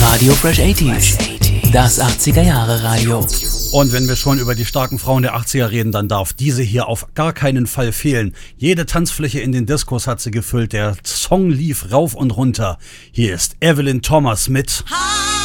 Radio Fresh 80s, das 80er-Jahre-Radio. Und wenn wir schon über die starken Frauen der 80er reden, dann darf diese hier auf gar keinen Fall fehlen. Jede Tanzfläche in den Diskos hat sie gefüllt, der Song lief rauf und runter. Hier ist Evelyn Thomas mit